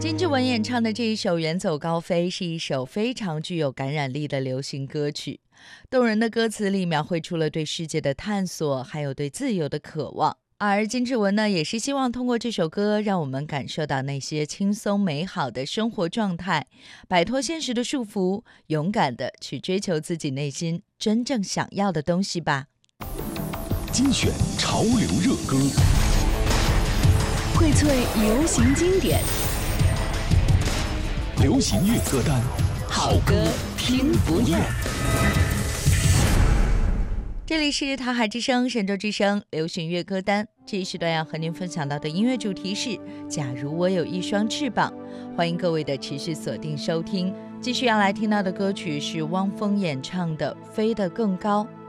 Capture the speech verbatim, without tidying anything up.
金志文演唱的这一首《远走高飞》是一首非常具有感染力的流行歌曲，动人的歌词里描绘出了对世界的探索，还有对自由的渴望。而金志文呢，也是希望通过这首歌让我们感受到那些轻松美好的生活状态，摆脱现实的束缚，勇敢的去追求自己内心真正想要的东西吧。 精选潮流热歌， 荟萃流行经典， 流行乐歌单， 好歌听不厌。 这里是台海之声、神州之声流行乐歌单，这一时段要和您分享到的音乐主题是假如我有一双翅膀，欢迎各位的持续锁定收听。继续要来听到的歌曲是汪峰演唱的《飞得更高》。